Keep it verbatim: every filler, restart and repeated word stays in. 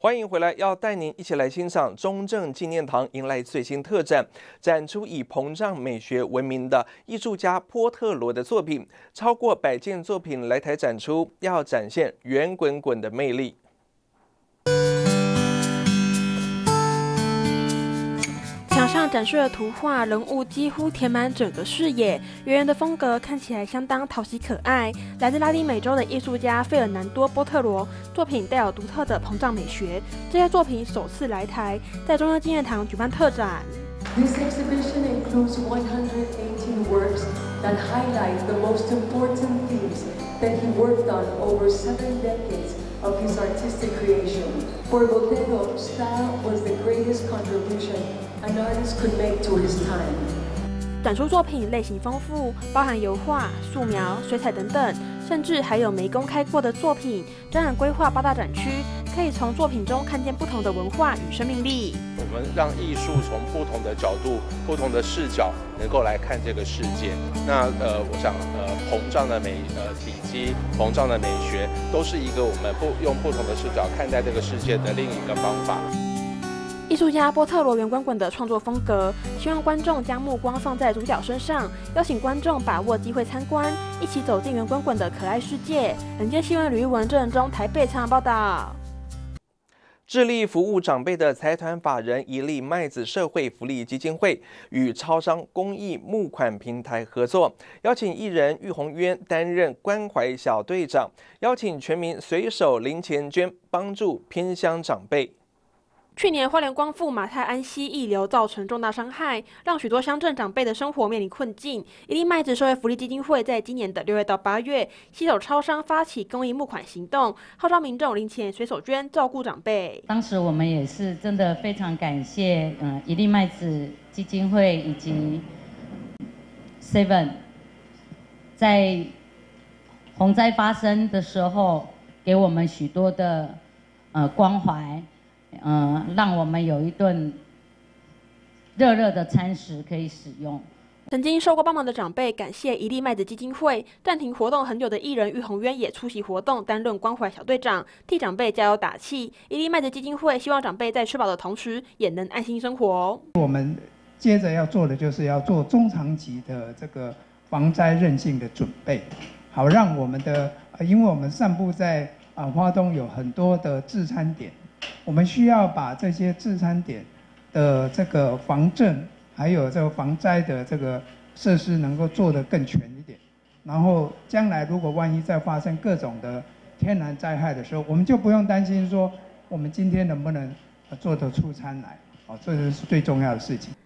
欢迎回来，要带您一起来欣赏中正纪念堂迎来最新特展，展出以膨胀美学闻名的艺术家波特罗的作品，超过百件作品来台展出，要展现圆滚滚的魅力。 墙上展示的图画人物几乎填满整个视野，圆圆的风格看起来相当讨喜可爱。来自拉丁美洲的艺术家费尔南多·波特罗作品带有独特的膨胀美学，这些作品首次来台，在中央纪念堂举办特展。 This exhibition includes one hundred eighteen works that highlight the most important themes that he worked on over seven decades of his artistic creation. For Botero, style was the greatest contribution an artist could make to his time. 展出作品类型丰富，包含油画、素描、水彩等等，甚至还有没公开过的作品。展览规划八大展区，可以从作品中看见不同的文化与生命力。 我们让艺术从不同的角度、不同的视角，能够来看这个世界。那呃，我想呃，膨胀的美呃体积、膨胀的美学，都是一个我们不用不同的视角看待这个世界的另一个方法。 艺术家波特罗圆滚滚的创作风格，希望观众将目光放在主角身上，邀请观众把握机会参观，一起走进圆滚滚的可爱世界。人间新闻吕玉文、郑仁忠台北采访报道。 致力服务长辈的财团法人一粒麦子社会福利基金会与超商公益募款平台合作，邀请艺人玉鸿渊担任关怀小队长，邀请全民随手零钱捐，帮助偏乡长辈。 去年花莲光复马太安溪溢流造成重大伤害，让许多乡镇长辈的生活面临困境。一粒麦子社会福利基金会在今年的六月到八月，携手超商发起公益募款行动，号召民众零钱随手捐，照顾长辈。 当时我们也是真的非常感谢，嗯，一粒麦子基金会以及 Seven 在洪灾发生的时候，给我们许多的呃关怀。嗯，让我们有一顿热热的餐食可以使用。 曾经受过帮忙的长辈感谢一粒麦子基金会，暂停活动很久的艺人玉鸿渊也出席活动，担任关怀小队长，替长辈加油打气。一粒麦子基金会希望长辈在吃饱的同时，也能安心生活。 我们接着要做的就是要做中长期的这个防灾韧性的准备，好让我们的，因为我们散布在啊花东有很多的治餐点。我们需要把这些治餐点的这个防震，还有这个防灾的这个设施能够做得更全一点。然后将来如果万一再发生各种的天然灾害的时候，我们就不用担心说我们今天能不能做得出餐来。哦，这是最重要的事情。